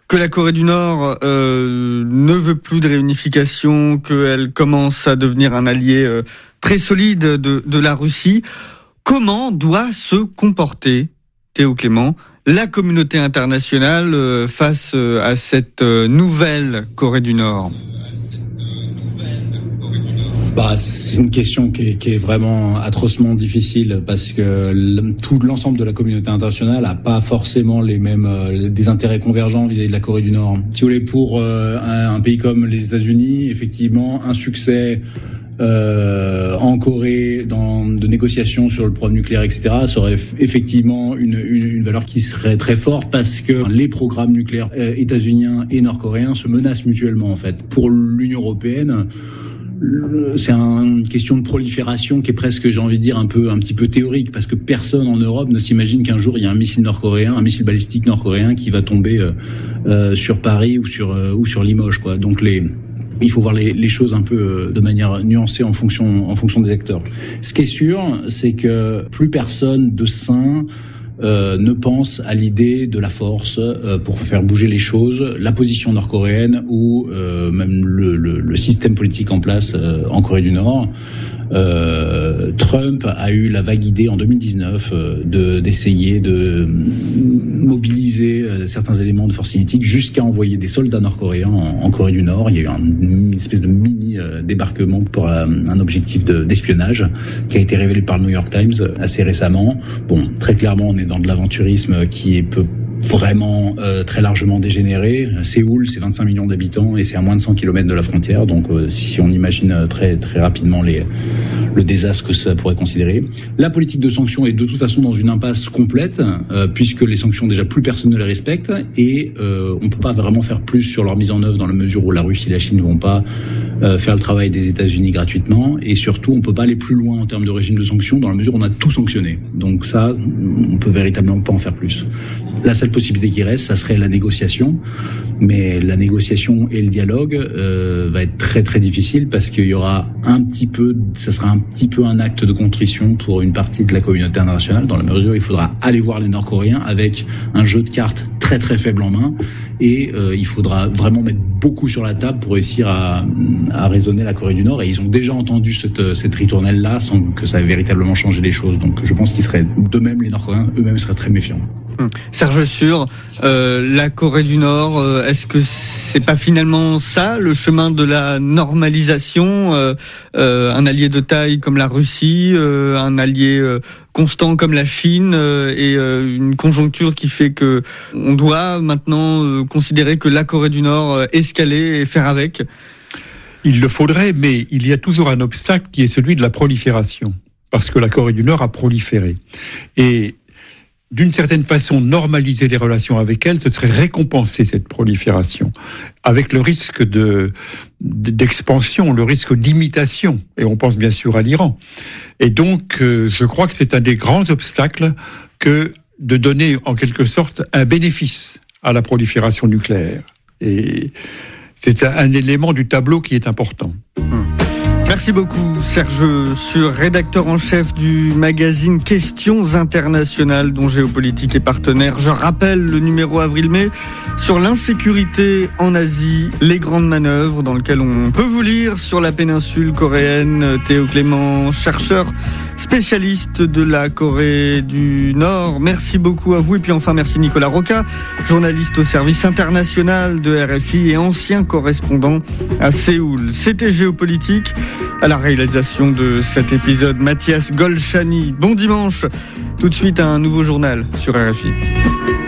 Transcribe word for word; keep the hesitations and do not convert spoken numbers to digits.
que la Corée du Nord euh, ne veut plus de réunification, qu'elle commence à devenir un allié euh, très solide de, de la Russie. Comment doit se comporter, Théo Clément, la communauté internationale euh, face euh, à cette euh, nouvelle Corée du Nord ? Bah, c'est une question qui est, qui est vraiment atrocement difficile parce que le, tout l'ensemble de la communauté internationale a pas forcément les mêmes euh, des intérêts convergents vis-à-vis de la Corée du Nord. Si vous voulez, pour euh, un, un pays comme les États-Unis, effectivement, un succès euh, en Corée dans de négociations sur le programme nucléaire, et cetera, ça aurait effectivement une, une, une valeur qui serait très forte parce que les programmes nucléaires euh, états-uniens et nord-coréens se menacent mutuellement en fait. Pour l'Union européenne, c'est une question de prolifération qui est presque, j'ai envie de dire, un peu, un petit peu théorique, parce que personne en Europe ne s'imagine qu'un jour il y a un missile nord-coréen, un missile balistique nord-coréen qui va tomber euh, euh, sur Paris ou sur euh, ou sur Limoges, quoi. Donc les il faut voir les, les choses un peu euh, de manière nuancée en fonction en fonction des acteurs. Ce qui est sûr, c'est que plus personne de sain Euh, ne pense à l'idée de la force euh, pour faire bouger les choses, la position nord-coréenne ou euh, même le, le, le système politique en place euh, en Corée du Nord. Euh, Trump a eu la vague idée en deux mille dix-neuf euh, de d'essayer de mobiliser euh, certains éléments de force cinétique jusqu'à envoyer des soldats nord-coréens en, en Corée du Nord. Il y a eu un, une espèce de mini euh, débarquement pour euh, un objectif de, d'espionnage qui a été révélé par le New York Times assez récemment. Bon, très clairement, on est dans de l'aventurisme qui est peu vraiment euh, très largement dégénéré. Séoul, c'est vingt-cinq millions d'habitants et c'est à moins de cent kilomètres de la frontière. Donc, euh, si on imagine très très rapidement les le désastre que ça pourrait considérer. La politique de sanctions est de toute façon dans une impasse complète, euh, puisque les sanctions, déjà, plus personne ne les respecte et euh, on peut pas vraiment faire plus sur leur mise en œuvre dans la mesure où la Russie et la Chine ne vont pas euh, faire le travail des États-Unis gratuitement, et surtout, on peut pas aller plus loin en termes de régime de sanctions dans la mesure où on a tout sanctionné. Donc ça, on peut véritablement pas en faire plus. La seule possibilité qui reste, ça serait la négociation, mais la négociation et le dialogue euh, va être très très difficile parce qu'il y aura un petit peu, ça sera un petit peu un acte de contrition pour une partie de la communauté internationale, dans la mesure où il faudra aller voir les Nord-Coréens avec un jeu de cartes très très faible en main, et euh, il faudra vraiment mettre beaucoup sur la table pour réussir à, à raisonner la Corée du Nord, et ils ont déjà entendu cette, cette ritournelle-là sans que ça ait véritablement changé les choses. Donc je pense qu'ils seraient, de même les Nord-Coréens eux-mêmes seraient très méfiants. Serge Sur, euh, la Corée du Nord, euh, est-ce que c'est pas finalement ça le chemin de la normalisation, euh, euh, un allié de taille comme la Russie, euh, un allié euh, constant comme la Chine, euh, et euh, une conjoncture qui fait que on doit maintenant euh, considérer que la Corée du Nord euh, escaler et faire avec? Il le faudrait, mais il y a toujours un obstacle qui est celui de la prolifération, parce que la Corée du Nord a proliféré. Et d'une certaine façon, normaliser les relations avec elle, ce serait récompenser cette prolifération, avec le risque de, d'expansion, le risque d'imitation. Et on pense bien sûr à l'Iran. Et donc, euh, je crois que c'est un des grands obstacles que de donner, en quelque sorte, un bénéfice à la prolifération nucléaire. Et c'est un, un élément du tableau qui est important. Hum. Merci beaucoup Serge Sur, rédacteur en chef du magazine Questions Internationales dont Géopolitique est partenaire. Je rappelle le numéro avril-mai sur l'insécurité en Asie, les grandes manœuvres, dans lequel on peut vous lire sur la péninsule coréenne. Théo Clément, chercheur spécialiste de la Corée du Nord. Merci beaucoup à vous. Et puis enfin, merci Nicolas Roca, journaliste au service international de R F I et ancien correspondant à Séoul. C'était Géopolitique. À la réalisation de cet épisode, Mathias Golchani. Bon dimanche. Tout de suite, un nouveau journal sur R F I.